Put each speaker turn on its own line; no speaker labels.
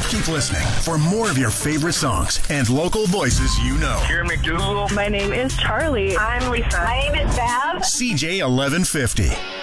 Keep listening for more of your favorite songs and local voices you know.
Here McDougal.
My name is Charlie.
I'm Lisa.
My name is Bev.
CJ 1150.